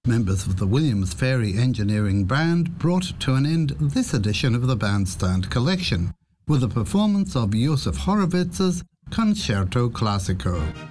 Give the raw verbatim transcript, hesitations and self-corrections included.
Members of the Williams Fairey Engineering Band brought to an end this edition of the Bandstand Collection with a performance of Josef Horowitz's Concerto Classico.